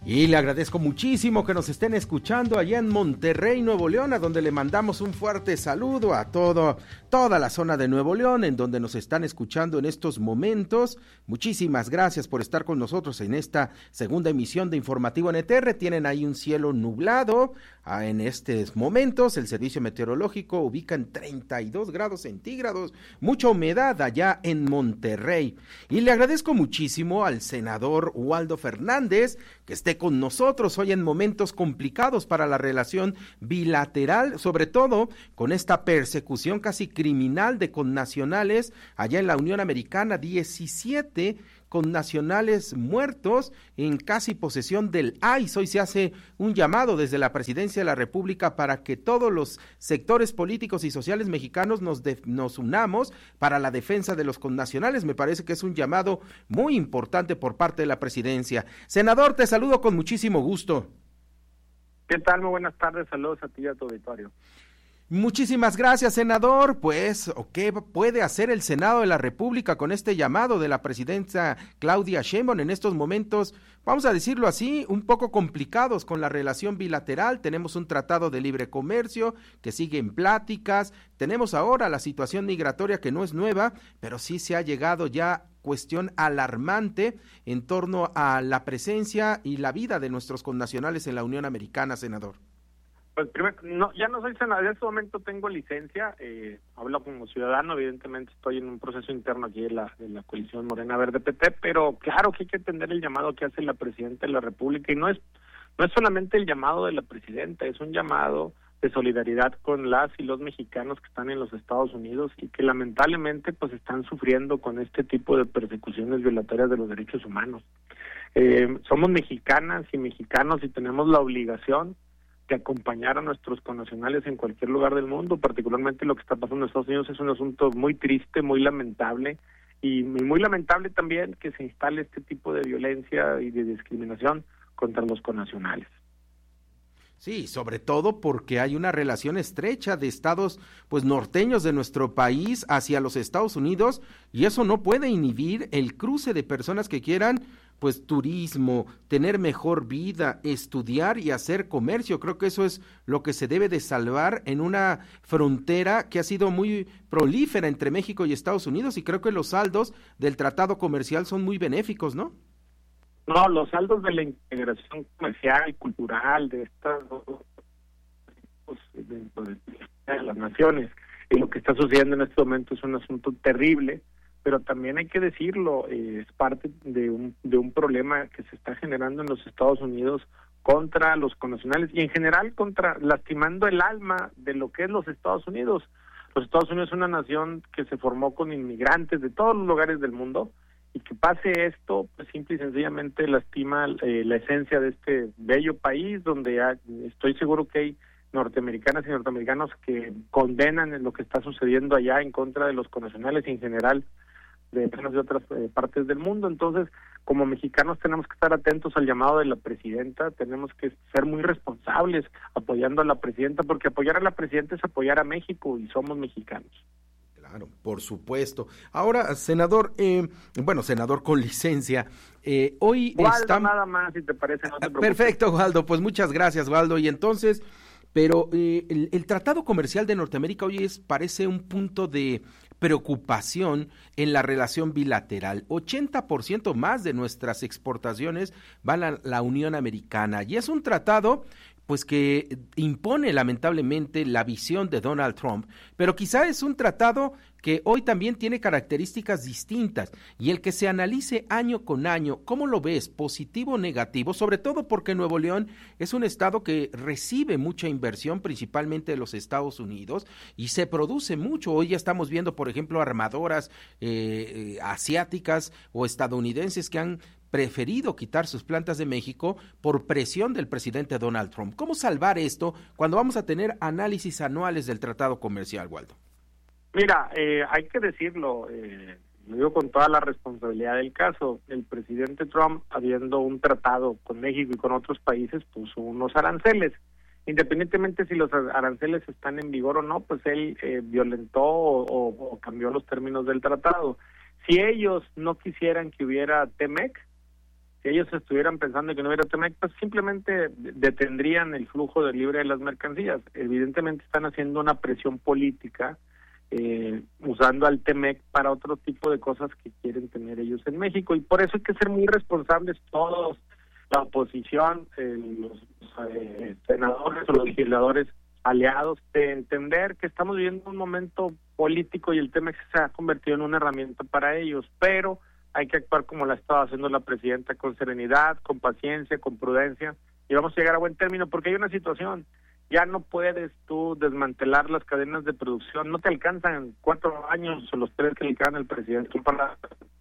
Y le agradezco muchísimo que nos estén escuchando allá en Monterrey, Nuevo León, a donde le mandamos un fuerte saludo a toda la zona de Nuevo León, en donde nos están escuchando en estos momentos. Muchísimas gracias por estar con nosotros en esta segunda emisión de Informativo NTR. Tienen ahí un cielo nublado. En estos momentos el servicio meteorológico ubica en 32 grados centígrados, mucha humedad allá en Monterrey. Y le agradezco muchísimo al senador Waldo Fernández que esté con nosotros hoy en momentos complicados para la relación bilateral, sobre todo con esta persecución casi criminal de connacionales allá en la Unión Americana. 17 connacionales muertos en casi posesión del ICE. Hoy se hace un llamado desde la Presidencia de la República para que todos los sectores políticos y sociales mexicanos nos unamos para la defensa de los connacionales. Me parece que es un llamado muy importante por parte de la Presidencia. Senador, te saludo con muchísimo gusto. ¿Qué tal? Muy buenas tardes, saludos a ti y a tu auditorio. Muchísimas gracias, senador. Pues, ¿qué puede hacer el Senado de la República con este llamado de la presidenta Claudia Sheinbaum en estos momentos, vamos a decirlo así, un poco complicados con la relación bilateral? Tenemos un tratado de libre comercio que sigue en pláticas, tenemos ahora la situación migratoria que no es nueva, pero sí se ha llegado ya cuestión alarmante en torno a la presencia y la vida de nuestros connacionales en la Unión Americana, senador. Pues primero, ya no soy senador, en este momento tengo licencia, hablo como ciudadano, evidentemente estoy en un proceso interno aquí de la coalición Morena Verde PT, pero claro que hay que atender el llamado que hace la Presidenta de la República, y no es solamente el llamado de la Presidenta, es un llamado de solidaridad con las y los mexicanos que están en los Estados Unidos y que lamentablemente pues están sufriendo con este tipo de persecuciones violatorias de los derechos humanos. Somos mexicanas y mexicanos y tenemos la obligación de acompañar a nuestros connacionales en cualquier lugar del mundo. Particularmente lo que está pasando en Estados Unidos es un asunto muy triste, muy lamentable, y muy lamentable también que se instale este tipo de violencia y de discriminación contra los connacionales. Sí, sobre todo porque hay una relación estrecha de estados pues norteños de nuestro país hacia los Estados Unidos, y eso no puede inhibir el cruce de personas que quieran pues turismo, tener mejor vida, estudiar y hacer comercio. Creo que eso es lo que se debe de salvar en una frontera que ha sido muy prolífera entre México y Estados Unidos, y creo que los saldos del tratado comercial son muy benéficos, ¿no? No, los saldos de la integración comercial y cultural de estas dos dentro de las naciones, y lo que está sucediendo en este momento es un asunto terrible, pero también hay que decirlo, es parte de un problema que se está generando en los Estados Unidos contra los connacionales y en general lastimando el alma de lo que es los Estados Unidos. Los Estados Unidos es una nación que se formó con inmigrantes de todos los lugares del mundo, y que pase esto, pues simple y sencillamente lastima la esencia de este bello país, donde estoy seguro que hay norteamericanas y norteamericanos que condenan lo que está sucediendo allá en contra de los connacionales y en general de personas de otras partes del mundo. Entonces, como mexicanos tenemos que estar atentos al llamado de la Presidenta, tenemos que ser muy responsables apoyando a la Presidenta, porque apoyar a la Presidenta es apoyar a México y somos mexicanos. Claro, por supuesto. Ahora, senador, senador con licencia, hoy Waldo, nada más, si te parece. No te preocupes. Perfecto, Waldo, pues muchas gracias, Waldo. Y entonces, pero el Tratado Comercial de Norteamérica hoy parece un punto de preocupación en la relación bilateral. 80% más de nuestras exportaciones van a la Unión Americana, y es un tratado pues que impone lamentablemente la visión de Donald Trump, pero quizá es un tratado que hoy también tiene características distintas, y el que se analice año con año, ¿cómo lo ves? ¿Positivo o negativo? Sobre todo porque Nuevo León es un estado que recibe mucha inversión, principalmente de los Estados Unidos, y se produce mucho. Hoy ya estamos viendo, por ejemplo, armadoras asiáticas o estadounidenses que han preferido quitar sus plantas de México por presión del presidente Donald Trump. ¿Cómo salvar esto cuando vamos a tener análisis anuales del tratado comercial, Waldo? Mira, hay que decirlo, lo digo con toda la responsabilidad del caso, el presidente Trump, habiendo un tratado con México y con otros países, puso unos aranceles. Independientemente si los aranceles están en vigor o no, pues él violentó o cambió los términos del tratado. Si ellos no quisieran que hubiera TEMEC, si ellos estuvieran pensando que no hubiera TEMEC, pues simplemente detendrían el flujo de libre de las mercancías. Evidentemente están haciendo una presión política, usando al TEMEC para otro tipo de cosas que quieren tener ellos en México, y por eso hay que ser muy responsables todos, la oposición, los senadores o los legisladores aliados, de entender que estamos viviendo un momento político y el TEMEC se ha convertido en una herramienta para ellos, pero hay que actuar como la estaba haciendo la presidenta, con serenidad, con paciencia, con prudencia, y vamos a llegar a buen término, porque hay una situación, ya no puedes tú desmantelar las cadenas de producción, no te alcanzan 4 años o los 3 que le quedan al presidente para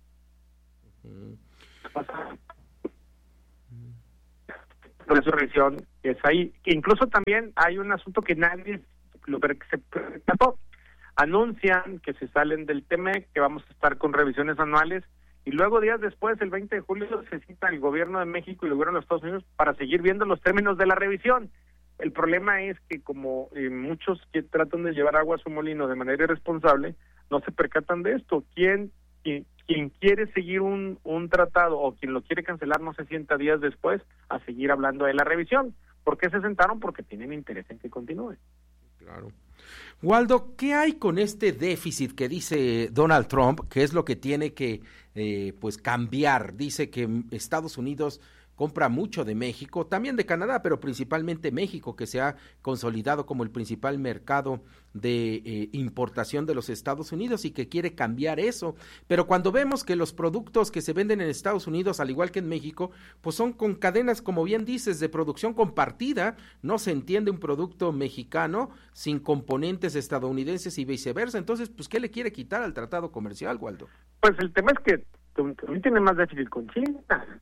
resurrección, es ahí. Incluso también hay un asunto que nadie se percató. Anuncian que se salen del TEMEC, que vamos a estar con revisiones anuales, y luego días después, el 20 de julio, se cita el gobierno de México y el gobierno de los Estados Unidos para seguir viendo los términos de la revisión. El problema es que como muchos que tratan de llevar agua a su molino de manera irresponsable, no se percatan de esto. Quien quiere seguir un tratado o quien lo quiere cancelar no se sienta días después a seguir hablando de la revisión. ¿Por qué se sentaron? Porque tienen interés en que continúe. Claro. Waldo, ¿qué hay con este déficit que dice Donald Trump? ¿Qué es lo que tiene que pues cambiar? Dice que Estados Unidos compra mucho de México, también de Canadá, pero principalmente México, que se ha consolidado como el principal mercado de importación de los Estados Unidos, y que quiere cambiar eso. Pero cuando vemos que los productos que se venden en Estados Unidos, al igual que en México, pues son con cadenas, como bien dices, de producción compartida, no se entiende un producto mexicano sin componentes estadounidenses y viceversa. Entonces, pues, ¿qué le quiere quitar al tratado comercial, Waldo? Pues el tema es que también tiene más déficit con China,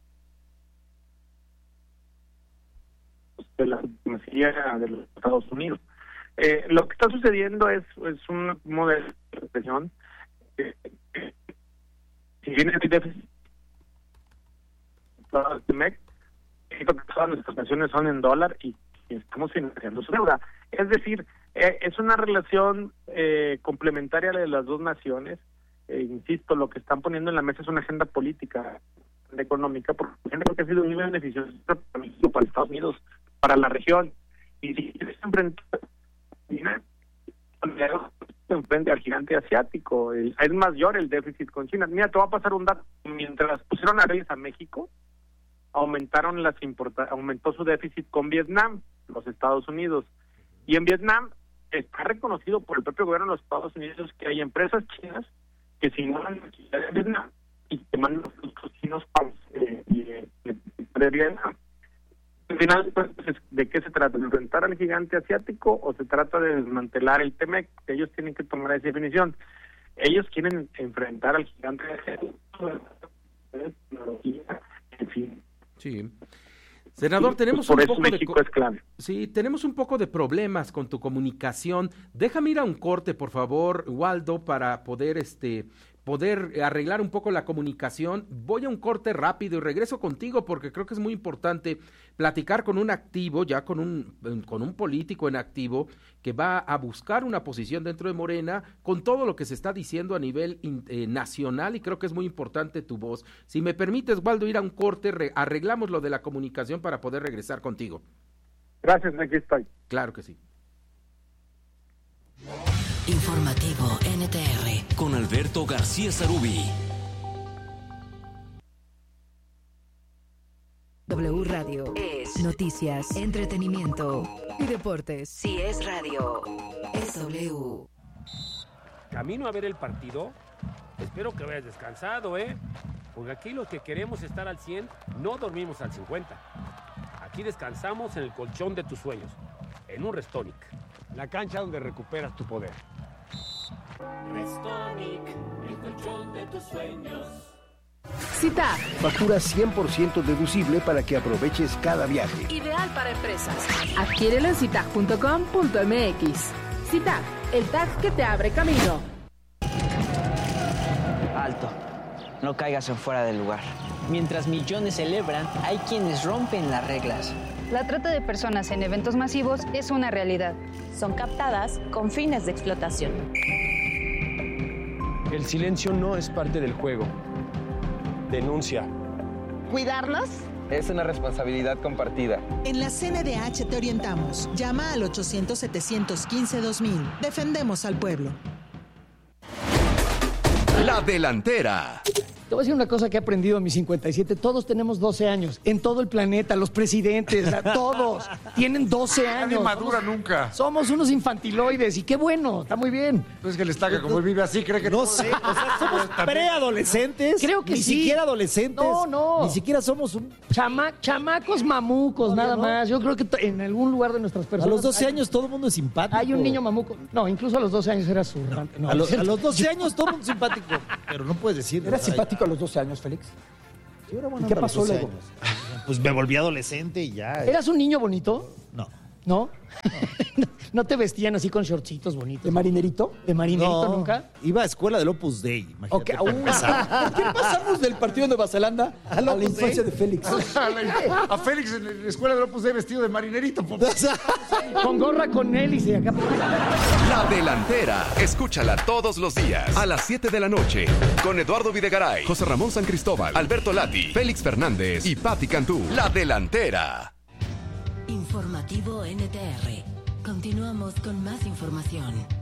de la supremacía de los Estados Unidos. Lo que está sucediendo es un modelo de expresión. Si bien el déficit todas nuestras naciones son en dólar y estamos financiando su deuda. Es decir, es una relación complementaria a la de las dos naciones. Insisto, lo que están poniendo en la mesa es una agenda política, económica, porque creo que ha sido muy beneficioso para Estados Unidos, para la región, y si quieres enfrentar al gigante asiático, es mayor el déficit con China. Mira, te voy a pasar un dato. Mientras pusieron aranceles a México, aumentó su déficit con Vietnam, los Estados Unidos, y en Vietnam está reconocido por el propio gobierno de los Estados Unidos que hay empresas chinas que simulan la actividad de Vietnam y que mandan los productos chinos para Vietnam. Al final, pues, ¿de qué se trata? ¿De enfrentar al gigante asiático o se trata de desmantelar el TEMEC? Ellos tienen que tomar esa definición. Ellos quieren enfrentar al gigante asiático, en fin. Sí. Senador, tenemos por un eso poco México es clave. Sí, tenemos un poco de problemas con tu comunicación. Déjame ir a un corte, por favor, Waldo, para poder arreglar un poco la comunicación. Voy a un corte rápido y regreso contigo porque creo que es muy importante platicar con un activo, ya con un político en activo que va a buscar una posición dentro de Morena con todo lo que se está diciendo a nivel nacional, y creo que es muy importante tu voz. Si me permites, Waldo, ir a un corte, arreglamos lo de la comunicación para poder regresar contigo. Gracias, aquí estoy. Claro que sí. Informativo NTR con Alberto García Sarubí. W Radio es noticias, entretenimiento y deportes. Si es radio, es W. Camino a ver el partido. Espero que hayas descansado, porque aquí los que queremos estar al 100 no dormimos al 50. Aquí descansamos en el colchón de tus sueños, en un Restonic. La cancha donde recuperas tu poder. Restonic, el colchón de tus sueños. CITAC. Factura 100% deducible para que aproveches cada viaje. Ideal para empresas. Adquiérelo en citac.com.mx. CITAC, el tag que te abre camino. Alto. No caigas en fuera del lugar. Mientras millones celebran, hay quienes rompen las reglas. La trata de personas en eventos masivos es una realidad. Son captadas con fines de explotación. El silencio no es parte del juego. Denuncia. ¿Cuidarnos? Es una responsabilidad compartida. En la CNDH te orientamos. Llama al 800-715-2000. Defendemos al pueblo. La Delantera. Te voy a decir una cosa que he aprendido en mis 57. Todos tenemos 12 años. En todo el planeta, los presidentes, todos tienen 12 años. Nadie madura nunca. Somos unos infantiloides y qué bueno, está muy bien. Pues que el Estaca, como él vive así, cree que... No sé, o sea, somos preadolescentes. Creo que ni sí. Ni siquiera adolescentes. No. Ni siquiera somos un... Chamacos mamucos, nada más. Yo creo que en algún lugar de nuestras personas... A los 12 años todo el mundo es simpático. Hay un niño mamuco. No, incluso a los 12 años era su... No, a los 12 años todo el mundo es simpático. Pero no puedes decir... ¿Eras simpático a los 12 años, Félix? Yo era bueno. ¿Y qué pasó luego? Pues me volví adolescente y ya. ¿Eras un niño bonito? No. ¿No? ¿No te vestían así con shortcitos bonitos? ¿De marinerito? ¿De marinerito nunca? Iba a escuela del Opus Dei. Okay. ¿Por qué pasamos del partido de Nueva Zelanda a la infancia de Félix? A Félix en la escuela del Opus Dei vestido de marinerito. Con gorra con hélice acá. La Delantera. Escúchala todos los días a las 7 de la noche con Eduardo Videgaray, José Ramón San Cristóbal, Alberto Lati, Félix Fernández y Patti Cantú. La Delantera. Informativo NTR. Continuamos con más información.